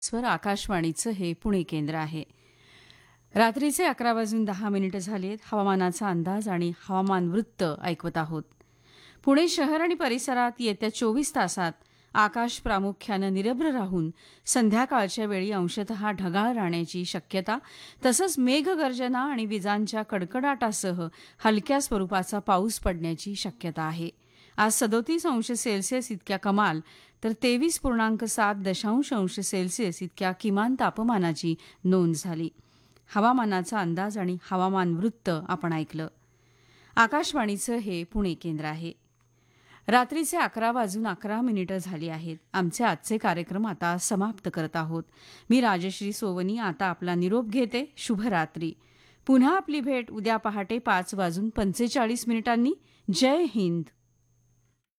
स्वर आकाशवाणीचं हे पुणे केंद्र आहे. रात्रीचे 11:10 झालेत. हवामानाचा अंदाज आणि हवामान वृत्त ऐकवत आहोत. पुणे शहर आणि परिसरात येत्या 24 तासात आकाश प्रामुख्यानं निरभ्र राहून संध्याकाळच्या वेळी अंशतः ढगाळ राहण्याची शक्यता, तसंच मेघगर्जना आणि विजांच्या कडकडाटासह हलक्या स्वरूपाचा पाऊस पडण्याची शक्यता आहे. आज 37 अंश सेल्सिअस इतक्या कमाल तर 23.7 अंश इतक्या किमान तापमानाची नोंद झाली. हवामानाचा अंदाज आणि हवामान वृत्त आपण ऐकलं. आकाशवाणीचं हे पुणे केंद्र आहे. रात्रीचे 11:11 झाली आहेत. आमचे आजचे कार्यक्रम आता समाप्त करत आहोत. मी राजश्री सोवनी आता आपला निरोप घेते. शुभरात्री. पुन्हा आपली भेट उद्या पहाटे 5:45 जय हिंद.